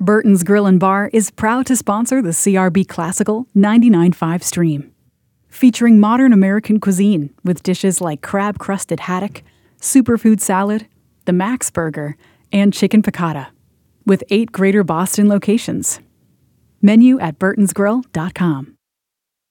Burton's Grill and Bar is proud to sponsor the CRB Classical 99.5 stream. Featuring modern American cuisine with dishes like crab-crusted haddock, superfood salad, the Max Burger, and chicken piccata, with 8 Greater Boston locations. Menu at burtonsgrill.com.